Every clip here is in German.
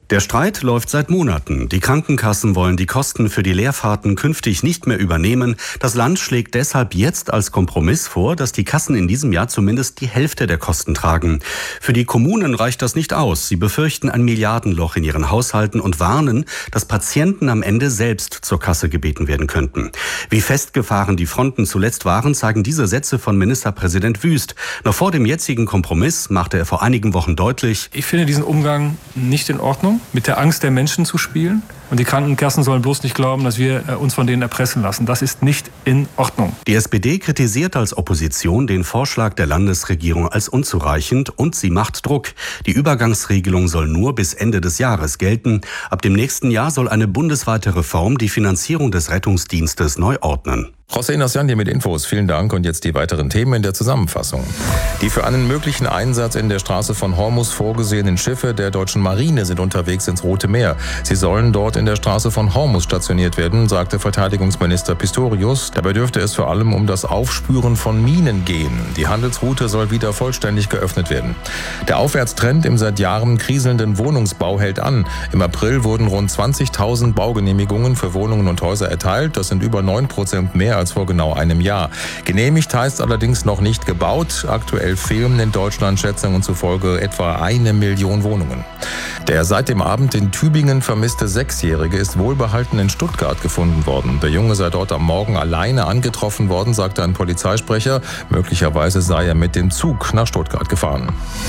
Der Streit läuft seit Monaten. Die Krankenkassen wollen die Kosten für die Leerfahrten künftig nicht mehr übernehmen. Das Land schlägt deshalb jetzt als Kompromiss vor, dass die Kassen in diesem Jahr zumindest die Hälfte der Kosten tragen. Für die Kommunen reicht das nicht aus. Sie befürchten ein Milliardenloch in ihren Haushalten und warnen, dass Patienten am Ende selbst zur Kasse gebeten werden könnten. Wie festgefahren die Fronten zuletzt waren, zeigen diese Sätze von Ministerpräsident Wüst. Noch vor dem jetzigen Kompromiss machte er vor einigen Wochen deutlich: Ich finde diesen Umgang nicht in Ordnung, mit der Angst der Menschen zu spielen. Und die Krankenkassen sollen bloß nicht glauben, dass wir uns von denen erpressen lassen. Das ist nicht in Ordnung. Die SPD kritisiert als Opposition den Vorschlag der Landesregierung als unzureichend und sie macht Druck. Die Übergangsregelung soll nur bis Ende des Jahres gelten. Ab dem nächsten Jahr soll eine bundesweite Reform die Finanzierung des Rettungsdienstes neu ordnen. Hossein Nasjan hier mit Infos. Vielen Dank und jetzt die weiteren Themen in der Zusammenfassung. Die für einen möglichen Einsatz in der Straße von Hormuz vorgesehenen Schiffe der deutschen Marine sind unterwegs ins Rote Meer. Sie sollen dort in der Straße von Hormuz stationiert werden, sagte Verteidigungsminister Pistorius. Dabei dürfte es vor allem um das Aufspüren von Minen gehen. Die Handelsroute soll wieder vollständig geöffnet werden. Der Aufwärtstrend im seit Jahren kriselnden Wohnungsbau hält an. Im April wurden rund 20.000 Baugenehmigungen für Wohnungen und Häuser erteilt. Das sind über 9% mehr als vor genau einem Jahr. Genehmigt heißt allerdings noch nicht gebaut. Aktuell fehlen in Deutschland Schätzungen zufolge etwa 1 Million Wohnungen. Der seit dem Abend in Tübingen vermisste 6-Jährige ist wohlbehalten in Stuttgart gefunden worden. Der Junge sei dort am Morgen alleine angetroffen worden, sagte ein Polizeisprecher. Möglicherweise sei er mit dem Zug nach Stuttgart gefahren.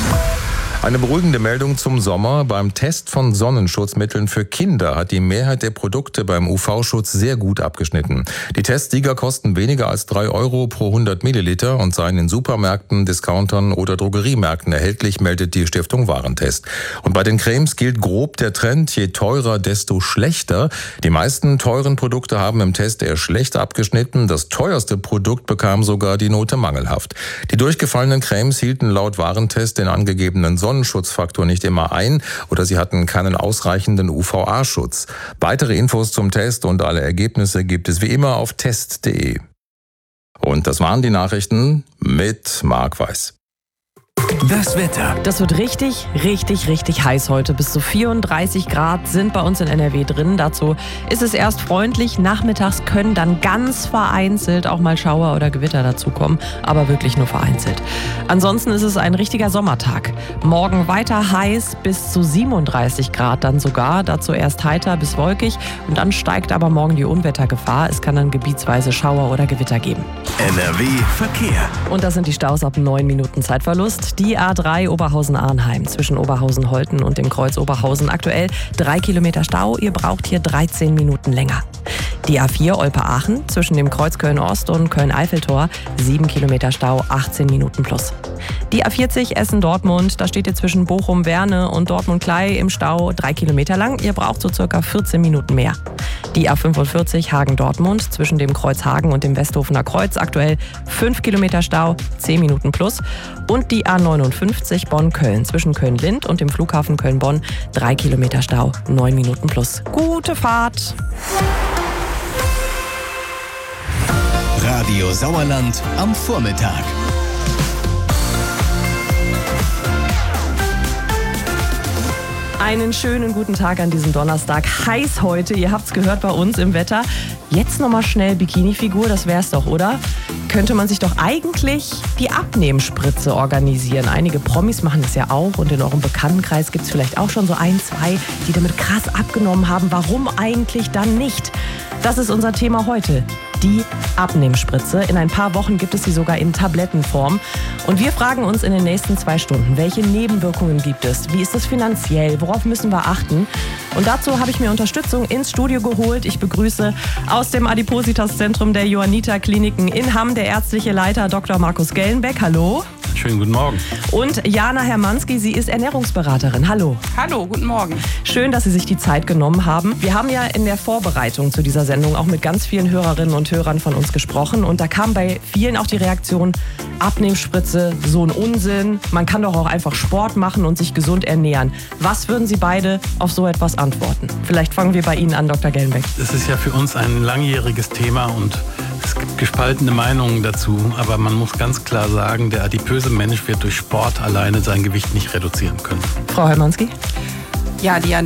Eine beruhigende Meldung zum Sommer. Beim Test von Sonnenschutzmitteln für Kinder hat die Mehrheit der Produkte beim UV-Schutz sehr gut abgeschnitten. Die Testsieger kosten weniger als 3 Euro pro 100 Milliliter und seien in Supermärkten, Discountern oder Drogeriemärkten erhältlich, meldet die Stiftung Warentest. Und bei den Cremes gilt grob der Trend, je teurer, desto schlechter. Die meisten teuren Produkte haben im Test eher schlecht abgeschnitten. Das teuerste Produkt bekam sogar die Note mangelhaft. Die durchgefallenen Cremes hielten laut Warentest den angegebenen Sonnenschutzfaktor nicht immer ein oder sie hatten keinen ausreichenden UVA-Schutz. Weitere Infos zum Test und alle Ergebnisse gibt es wie immer auf test.de. Und das waren die Nachrichten mit Marc Weiß. Das Wetter. Das wird richtig heiß heute. Bis zu 34 Grad sind bei uns in NRW drin. Dazu ist es erst freundlich. Nachmittags können dann ganz vereinzelt auch mal Schauer oder Gewitter dazukommen. Aber wirklich nur vereinzelt. Ansonsten ist es ein richtiger Sommertag. Morgen weiter heiß bis zu 37 Grad dann sogar. Dazu erst heiter bis wolkig. Und dann steigt aber morgen die Unwettergefahr. Es kann dann gebietsweise Schauer oder Gewitter geben. NRW Verkehr. Und das sind die Staus ab 9 Minuten Zeitverlust. Die A3 Oberhausen-Arnheim zwischen Oberhausen-Holten und dem Kreuz Oberhausen. Aktuell 3 Kilometer Stau. Ihr braucht hier 13 Minuten länger. Die A4 Olpe-Aachen zwischen dem Kreuz Köln-Ost und Köln-Eiffeltor. 7 Kilometer Stau, 18 Minuten plus. Die A40 Essen-Dortmund. Da steht ihr zwischen Bochum-Werne und Dortmund-Klei im Stau 3 Kilometer lang. Ihr braucht so circa 14 Minuten mehr. Die A45 Hagen-Dortmund zwischen dem Kreuz Hagen und dem Westhofener Kreuz. Aktuell 5 Kilometer Stau, 10 Minuten plus. Und die A59 Bonn-Köln zwischen Köln-Lind und dem Flughafen Köln-Bonn. 3 Kilometer Stau, 9 Minuten plus. Gute Fahrt! Radio Sauerland am Vormittag. Einen schönen guten Tag an diesem Donnerstag. Heiß heute, ihr habt's gehört bei uns im Wetter. Jetzt nochmal schnell Bikini-Figur, das wär's doch, oder? Könnte man sich doch eigentlich die Abnehmspritze organisieren. Einige Promis machen das ja auch und in eurem Bekanntenkreis gibt's vielleicht auch schon so 1, 2, die damit krass abgenommen haben. Warum eigentlich dann nicht? Das ist unser Thema heute. Die Abnehmspritze. In ein paar Wochen gibt es sie sogar in Tablettenform. Und wir fragen uns in den nächsten 2 Stunden, welche Nebenwirkungen gibt es? Wie ist es finanziell? Worauf müssen wir achten? Und dazu habe ich mir Unterstützung ins Studio geholt. Ich begrüße aus dem Adipositas-Zentrum der Johanniter Kliniken in Hamm der ärztliche Leiter Dr. Markus Gellenbeck. Hallo. Schönen guten Morgen. Und Jana Hermanski, sie ist Ernährungsberaterin. Hallo. Hallo, guten Morgen. Schön, dass Sie sich die Zeit genommen haben. Wir haben ja in der Vorbereitung zu dieser Sendung auch mit ganz vielen Hörerinnen und Hörern von uns gesprochen. Und da kam bei vielen auch die Reaktion, Abnehmspritze, so ein Unsinn. Man kann doch auch einfach Sport machen und sich gesund ernähren. Was würden Sie beide auf so etwas antworten? Vielleicht fangen wir bei Ihnen an, Dr. Gellenbeck. Das ist ja für uns ein langjähriges Thema und es gibt gespaltene Meinungen dazu. Aber man muss ganz klar sagen, der adipöse Mensch wird durch Sport alleine sein Gewicht nicht reduzieren können. Frau Hermanski? Ja, die